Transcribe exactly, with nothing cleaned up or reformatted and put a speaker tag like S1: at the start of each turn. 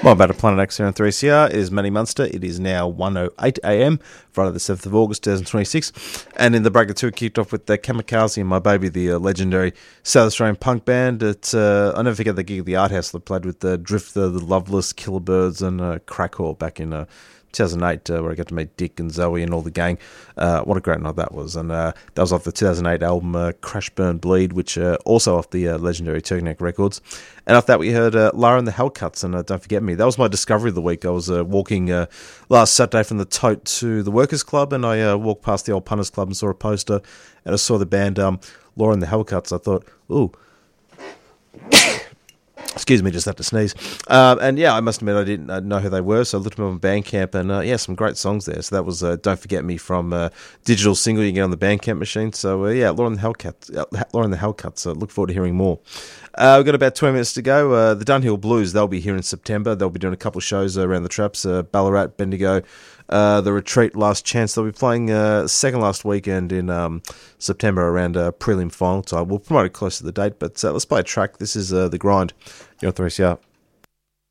S1: Well, about a Planet X here on three C R. It is Matty Munster. It is now one oh eight a.m, Friday the seventh of August, twenty twenty-six. And in the bracket two, kicked off with the Kamikaze and My Baby, the uh, legendary South Australian punk band. It, uh, I never forget the gig at the Art House. They played with the Drifter, the Loveless, Killerbirds, and uh, Crackhall back in uh, two thousand eight, uh, where I got to meet Dick and Zoe and all the gang. Uh, what a great night that was. And uh, that was off the two thousand eight album uh, Crash Burn Bleed, which uh, also off the uh, legendary Turkey Records. And after that, we heard uh, Lara and the Hellcuts and uh, Don't Forget Me. That was my discovery of the week. I was uh, walking uh, last Saturday from the Tote to the Workers' Club, and I uh, walked past the old Punters Club and saw a poster, and I saw the band um, Lara and the Hellcuts. I thought, ooh. Excuse me, just had to sneeze. Um, and yeah, I must admit I didn't uh, know who they were, so I looked them up on Bandcamp, and uh, yeah, some great songs there. So that was uh, Don't Forget Me from uh, digital single you can get on the Bandcamp machine. So uh, yeah, Lauren the Hellcuts. Uh, Lauren the Hellcuts. Uh, look forward to hearing more. Uh, we've got about twenty minutes to go. Uh, the Dunhill Blues, they'll be here in September. They'll be doing a couple of shows uh, around the traps, uh, Ballarat, Bendigo, uh, The Retreat, Last Chance. They'll be playing uh, second last weekend in um, September around uh, prelim final time. We'll promote it close to the date, but uh, let's play a track. This is uh, The Grind. You're on three C R.